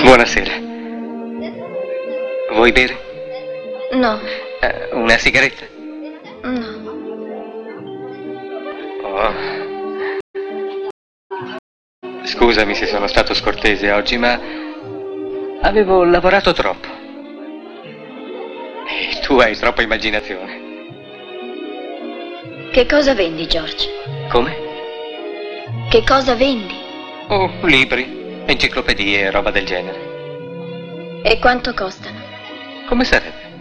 Buonasera. Vuoi bere? No. Una sigaretta? No. Oh. Scusami se sono stato scortese oggi, ma avevo lavorato troppo. E tu hai troppa immaginazione. Che cosa vendi, George? Come? Che cosa vendi? Oh, libri, enciclopedie, roba del genere. E quanto costano? Come sarebbe?